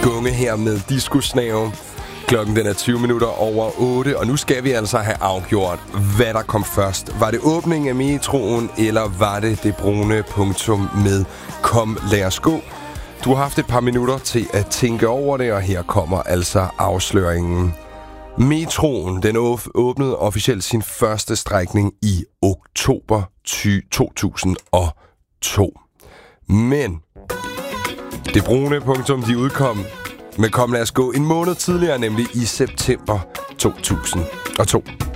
Gunge her med Disco-snave. Klokken den er 20 minutter over 8, og nu skal vi altså have afgjort, hvad der kom først. Var det åbningen af metroen, eller var det brune punktum med Kom lad os gå? Du har haft et par minutter til at tænke over det, og her kommer altså afsløringen. Metroen, den åbnede officielt sin første strækning i oktober 2002. Men det brune punktum, de udkom med Kom lad os gå en måned tidligere, nemlig i september 2002.